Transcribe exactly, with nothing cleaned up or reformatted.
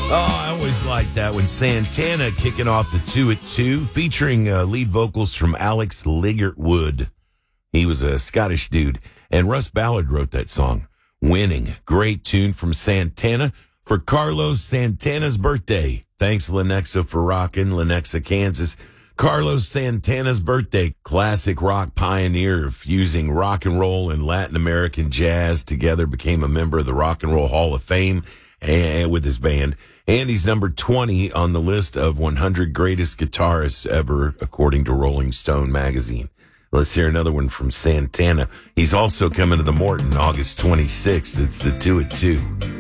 Oh, I always like that when Santana kicking off the two at two, featuring uh, lead vocals from Alex Liggett-Wood. He was a Scottish dude, and Russ Ballard wrote that song. Winning. Great tune from Santana for Carlos Santana's birthday. Thanks, Lenexa, for rocking. Lenexa, Kansas. Carlos Santana's birthday. Classic rock pioneer, fusing rock and roll and Latin American jazz together, became a member of the Rock and Roll Hall of Fame and with his band. And he's number twenty on the list of one hundred greatest guitarists ever, according to Rolling Stone magazine. Let's hear another one from Santana. He's also coming to the Morton August twenty-sixth. It's the two at two.